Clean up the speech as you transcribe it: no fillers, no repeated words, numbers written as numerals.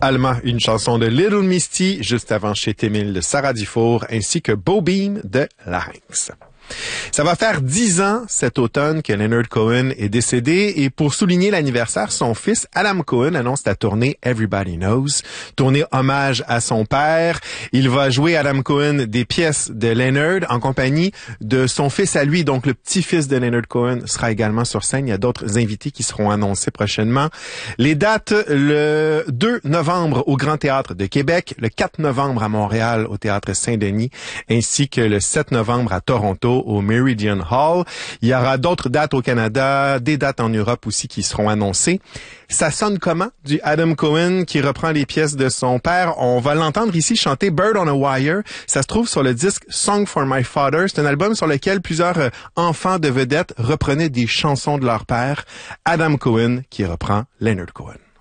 Alma, une chanson de Little Misty, juste avant Chez Témil de Sarah Dufour, ainsi que Beau Beam de Larynx. Ça va faire 10 ans cet automne que Leonard Cohen est décédé et pour souligner l'anniversaire, son fils Adam Cohen annonce la tournée Everybody Knows, tournée hommage à son père. Il va jouer Adam Cohen des pièces de Leonard en compagnie de son fils à lui, donc le petit-fils de Leonard Cohen sera également sur scène. Il y a d'autres invités qui seront annoncés prochainement. Les dates, le 2 novembre au Grand Théâtre de Québec, le 4 novembre à Montréal au Théâtre Saint-Denis, ainsi que le 7 novembre à Toronto au Meridian Hall. Il y aura d'autres dates au Canada, des dates en Europe aussi qui seront annoncées. Ça sonne comment du Adam Cohen qui reprend les pièces de son père? On va l'entendre ici chanter Bird on a Wire. Ça se trouve sur le disque Song for My Father. C'est un album sur lequel plusieurs enfants de vedettes reprenaient des chansons de leur père. Adam Cohen qui reprend Leonard Cohen.